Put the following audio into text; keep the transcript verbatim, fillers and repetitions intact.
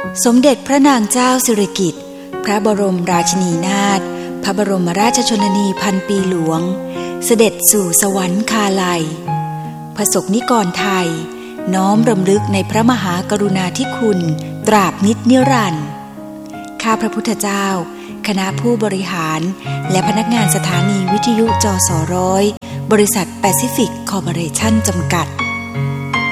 สมเด็จพระนางเจ้าสิริกิติ์พระบรมราชินีนาถพระบรมราชชนนีพันปีหลวงเสด็จสู่สวรรคาลัยประสบนิกรไทยน้อมรำลึกในพระมหากรุณาธิคุณตราบนิจนิรันดร์ข้าพระพุทธเจ้าคณะผู้บริหารและพนักงานสถานีวิทยุจสร้อยบริษัทแปซิฟิกคอร์ปอเรชั่นจำกัด